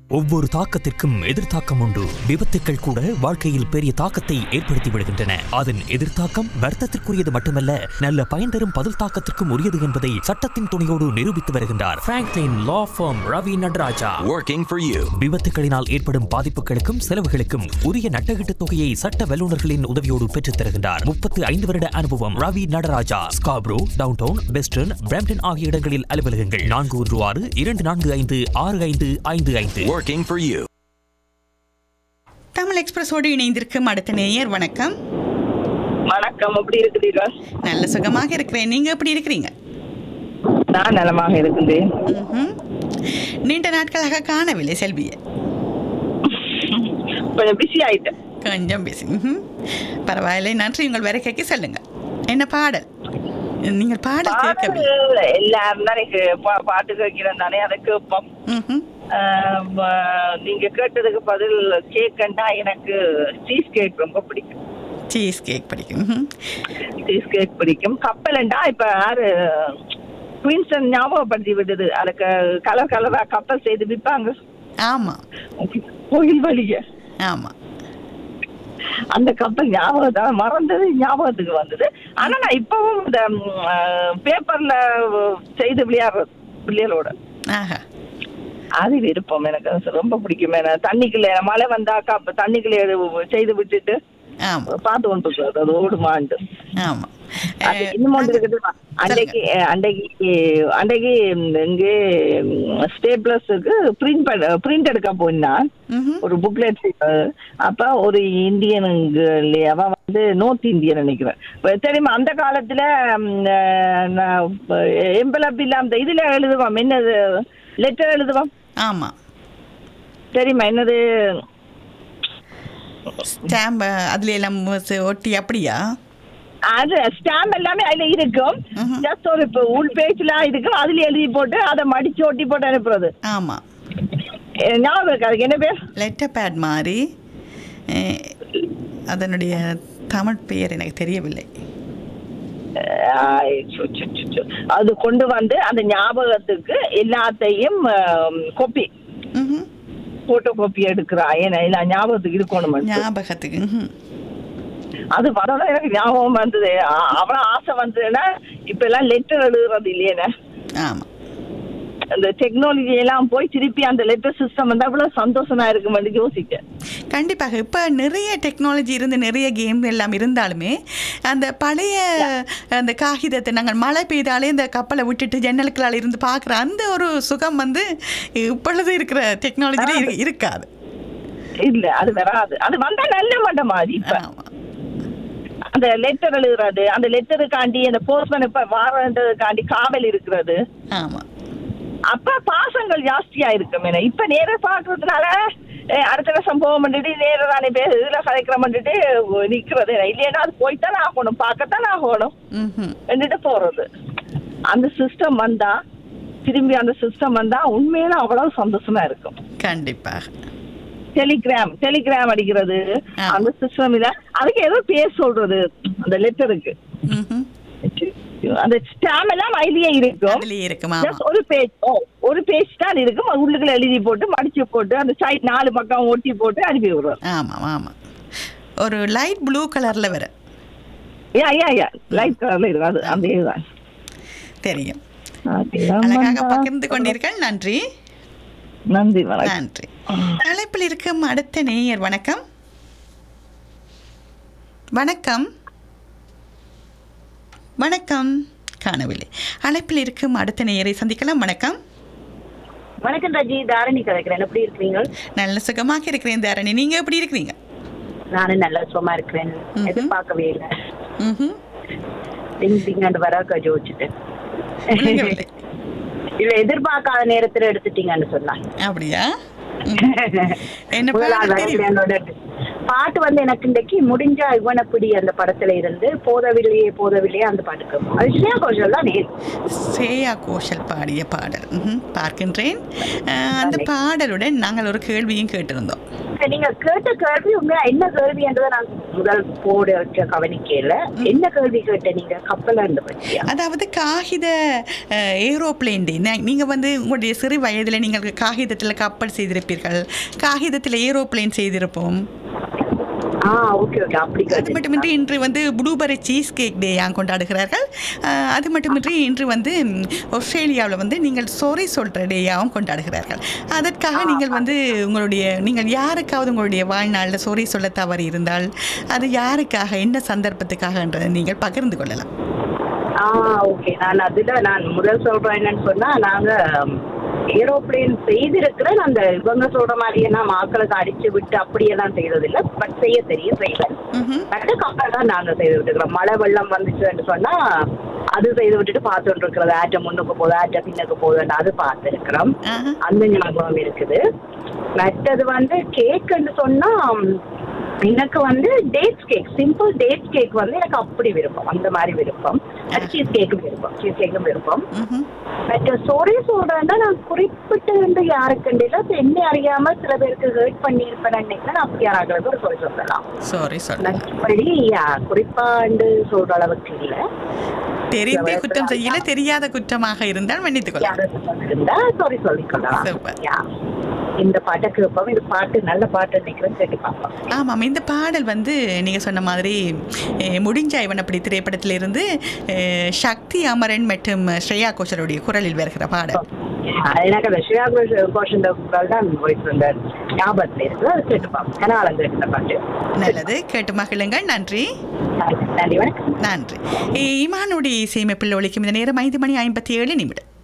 ஒவ்வொரு தாக்கத்திற்கும் எதிர்த்தாக்கம் உண்டு. விபத்துக்கள் கூட வாழ்க்கையில் பெரிய தாக்கத்தை ஏற்படுத்தி விடுகின்றன. அதன் எதிர்த்தாக்கம் வர்த்தத்திற்குரியது மட்டுமல்ல, நல்ல பயன் தரும் பதில் தாக்கத்திற்கும் உரியது என்பதை சட்டத்தின் துணையோடு நிரூபித்து வருகின்றார் Franklin law form Ravi Nataraja. Working for you. விபத்துகளினால் ஏற்படும் பாதிப்புகளுக்கும் செலவுகளுக்கும் உரிய நட்டகீட்டு தொகையை சட்ட வல்லுநர்களின் உதவியோடு பெற்றுத் தருகின்றார். 35 வருட அனுபவம். Ravi Nataraja. Scarborough, downtown, western, Brampton ஆகிய இடங்களில் அலுவலகங்கள். 416-245-6555. Working for you. தமிழ் எக்ஸ்பிரஸோடு இணைந்திருக்கும் அடுத்த நேயர். வணக்கம். வணக்கம், எப்படி இருக்கிறீர்கள்? நல்ல சுகமாக இருக்கிறேன். நீங்க எப்படி இருக்கிறீங்க? நான் நலமாக இருக்கிறேன். நீண்ட நாட்களாக காணவில்லை செல்வியை. கொஞ்சம் பிஸி ஆயிட்டேன். கொஞ்சம் பிஸி. பரவாயில்லை, நன்றி. உங்கள் வருகைக்கு சொல்லுங்க. என்ன பாடல்? நீங்கள் பாடல் கேட்கவில்லை. எல்லாரும் தான் எனக்கு பாட்டு கேட்கிறேன் தானே, அதை கேட்போம். நீங்க கேட்டதுக்கு பதில் கேக்கண்டா எனக்கு சீஸ் கேக் ரொம்ப பிடிக்கும். சீஸ் கேக் பிடிக்கும். சீஸ் கேக் பிடிக்கும். கப்பலண்டா இப்ப யாரு குயின்ஸ்டன் ஞாபகப்படுத்தி விடுது. அதுக்கு கலர் கலரா கப்பல் செய்து விற்பாங்க. ஆமா, கோயில் வழிய. ஆமா, அந்த கப்பல் ஞாபகம் மறந்தது, ஞாபகத்துக்கு வந்தது. ஆனா நான் இப்பவும் இந்த பேப்பர்ல செய்து விளையாடுறது பிள்ளைகளோட. ஆஹா, அது விருப்பம். எனக்கு ரொம்ப பிடிக்கும். தண்ணிக்குள்ள மழை வந்தாக்கா தண்ணிக்குள்ள செய்து விட்டுட்டு பார்த்து கொண்டு அது ஓடுமாண்டு. ஆமா. இன்னும் இருக்குது. அன்றைக்கு இங்கே ஸ்டேப்லர்ஸுக்கு பிரிண்ட் எடுக்க போனா ஒரு புக்லெட். அப்ப ஒரு இந்தியன் அவன் வந்து நார்த் இந்தியன் நினைக்கிறேன். தெரியுமா, அந்த காலத்துல எம்பலப் இல்லாம இதுல எழுதுவான். என்னது லெட்டர் எழுதுவான். ஆமா, தெரியுமா என்னது ஸ்டாம்ப் அதுல எல்லாம் ஒட்டி. அப்படியா? அது ஸ்டாம்ப் எல்லாமே அதுல இருக்கும். ஜஸ்ட் ஒரு உள் பேஜ்லாம் இருக்கும். அதுல எழுதி போட்டு அதை மடிச்சு ஒட்டி போட்டு அனுப்புறது. ஆமா, ஞாபகம் இருக்கு. அதுக்கு என்ன பேர்? லெட்டர் பேட் மாதிரி. அதனுடைய தமிழ் பெயர் எனக்கு தெரியவில்லை. அது கொண்டு வந்து அந்த ஞாபகத்துக்கு எல்லாத்தையும் காப்பி போட்டோ காப்பி எடுக்கிறா. ஏன்னா ஞாபகத்துக்கு இருக்கணும். ஞாபகத்துக்கு அது வரல. எனக்கு ஞாபகம் வந்தது. அவ்வளவு ஆசை வந்ததுன்னா இப்ப எல்லாம் லெட்டர் எழுதுறது இல்லையே. ஆமா, அந்த டெக்னாலஜி எல்லாம் போய் திருப்பி அந்த லெட்டர் சிஸ்டம் வந்து அவ்வளவு சந்தோஷமா இருக்குமென்னு யோசிக்க. கண்டிப்பாக. இப்போ நிறைய டெக்னாலஜி இருந்து நிறைய கேம் எல்லாம் இருந்தாலுமே அந்த பழைய அந்த காகிதத்தை நாங்கள் மழை பெய்தாலே இந்த கப்பலை விட்டுட்டு ஜன்னலுக்களால் இருந்து பார்க்குற அந்த ஒரு சுகம் வந்து இப்பொழுது இருக்கிற டெக்னாலஜியில இருக்காது. இல்ல, அது வராது. அது வந்தா நல்ல மாட்டேன் மாதிரி. இப்ப அந்த லெட்டர் எழுதுறது, அந்த லெட்டருக்காண்டி அந்த போஸ்ட்மேன் இப்ப வாரன்றதுக்காண்டி காவல் இருக்கிறது. ஆமா, அப்ப பாசங்கள் ஜாஸ்தியா இருக்கும். இப்ப நேர பாக்குறதுனால அடுத்த வருஷம் போக மாட்டேட்டு நேர தானே இதுல கலைக்கிற மாட்டேட்டு நிக்கிறது. இல்லையா அது போய்தான் ஆகணும், பார்க்கத்தான் ஆகணும் வந்துட்டு போறது. அந்த சிஸ்டம் வந்தா, திரும்பி அந்த சிஸ்டம் வந்தா உண்மையில அவ்வளவு சந்தோஷமா இருக்கும். கண்டிப்பாக. டெலிகிராம் அடிக்கிறது அந்த சிஸ்டம் இல்ல. அதுக்கு ஏதோ பேர் சொல்றது அந்த லெட்டருக்கு. அந்த ஸ்டாம்ப் எல்லாம் அதுலயே இருக்கும். ஒரு பேஜ் தான் இருக்கும். உள்ளுக்குள்ள எழுதி போட்டு மடிச்சு போட்டு அந்த சைட் 4 பக்கம் ஒட்டி போட்டு அனுப்பி விடுறோம். ஆமா, ஆமா. ஒரு லைட் ப்ளூ கலர்ல வர. லைட் கலர்ல இருக்கு. அது அந்த இதுதான் தெரியும். அழகாக பகிர்ந்து கொண்டீர்கள். நன்றி. நன்றி. நன்றி. அழைப்பில் இருக்கும் அடுத்த நேயர். வணக்கம். வணக்கம். வணக்கம். காணவில்லை. அழைப்பில் இருக்கும் அடுத்த நேயரை சந்திக்கலாம். வணக்கம். வணக்கம் ராஜி, தாரணி கதைக்கிறேன். எப்படி இருக்கிறீங்க? நல்ல சுகமாக இருக்கிறேன் தாரணி. நீங்க எப்படி இருக்கிறீங்க? நானும் நல்ல சுகமா இருக்கிறேன். எதிர்பார்க்கவே இல்லை. திங்க வராக்க ஜோதிச்சுட்டேன். இல்ல, எதிர்பார்க்காத நேரத்துல எடுத்துட்டீங்கன்னு சொன்னா. அப்படியா? பாட்டு வந்து எனக்கு இன்றைக்கு முடிஞ்சா இவனப்படி அந்த படத்துல இருந்து போதவில்லையே போதவில்லையே அந்த பாட்டுக்கு அது ஸ்ரேயா கோஷல் தான் நேர். ஸ்ரேயா கோஷல் பாடிய பாடல் பார்க்கின்றேன். அந்த பாடலுடன் நாங்கள் ஒரு கேள்வியும் கேட்டிருந்தோம். நீங்க கேட்ட கேள்வி உண்மையா என்ன கேள்வி என்றதை நான் முதல் போட கவனிக்கல. என்ன கேள்வி கேட்ட நீங்க கப்பல இருந்து பற்றியா? அதாவது காகித ஏரோப்ளேன் டே. நீங்க வந்து உங்களுடைய சிறு வயதில் நீங்கள் காகிதத்தில் கப்பல் செய்திருப்பீர்கள், காகிதத்தில் ஏரோப்ளேன் செய்திருப்போம். Okay okay. அப்படி அது மட்டுமின்றி இன்று வந்து ப்ளூபெர்ரி சீஸ் கேக் டே கொண்டாடுகிறார்கள். அது மட்டுமின்றி இன்று வந்து ஆஸ்திரேலியாவில் வந்து நீங்கள் சாரி சொல்கிற டேயாகவும் கொண்டாடுகிறார்கள். அதற்காக நீங்கள் வந்து நீங்கள் யாருக்காவது உங்களுடைய வாழ்நாளில் சாரி சொல்ல தவறு இருந்தால் அது யாருக்காக, என்ன சந்தர்ப்பத்துக்காகன்றதை நீங்கள் பகிர்ந்து கொள்ளலாம். ஓகே. நான் முதல் சொல்றேன் என்னன்னு சொன்னா, நாங்க ஏரோப்ளேன் செய்திருக்கிறேன். அந்த இவங்க சொல்ற மாதிரியே நான் மாக்களுக்கு அடிச்சு விட்டு அப்படியெல்லாம் செய்யறதில்லை. பட் செய்ய தெரியும், செய்வேன். மற்ற கப்பல் தான் நாங்க செய்து விட்டுக்கிறோம். மழை வெள்ளம் வந்துச்சுன்னு சொன்னா அது செய்து விட்டுட்டு பார்த்துட்டு இருக்கிறது. ஆட்ட முன்னுக்கு போகுது, ஆட்ட பின்னுக்கு போகுதுன்னு அது பார்த்துருக்கிறோம். அந்த ஞாபகம் இருக்குது. மற்றது வந்து கேக்குன்னு சொன்னா எனக்கு வந்து dates cake, simple dates cake வந்து எனக்கு அப்படி விருப்பம், அந்த மாதிரி விருப்பம். சீஸ் கேக்கும் விருப்பம். பட் சோரே சொல்றேன்னா நான் குறிப்பிட்டு வந்து யாருக்குண்டு என்ன அறியாம சில பேருக்கு ஹர்ட் பண்ணி இருப்பேன் நினைக்கிறேன். அப்படி யாராவது ஒரு சொல்லி சொல்லலாம். மற்றபடி குறிப்பாண்டு சொல்ற அளவுக்கு இல்லை. தெரிந்தே குற்றம் செய்யல, தெரியாத குற்றமாக இருந்தால் மன்னித்துக் கொள்ளலாம். சாரி சொல்லிக்கொள்ளலாம். இந்த பாட்டை கேட்போம். இந்த பாட்டு நல்ல பாட்டு நினைக்கிறேன், கேட்டு பார்ப்போம். ஆமாம், இந்த பாடல் வந்து நீங்கள் சொன்ன மாதிரி முடிஞ்சா இவன் அப்படி திரைப்படத்தில் இருந்து சக்தி அமரன் மற்றும் ஸ்ரேயா கோஷலுடைய குரலில் வருகிற பாடல். எனக்கு அந்த ஸ்ரேயா கோஷன் குரல் தான் ஞாபகத்தில் இருக்குது. அது கேட்டு பார்ப்போம். கனாலம் கேட்ட பாட்டு. நல்லது, கேட்டு மகிழுங்கள். நன்றி. நன்றி, வணக்கம். நன்றி. இமானுடைய இசையமைப்பில் ஒலிக்கும் இந்த நேரம் 5:57.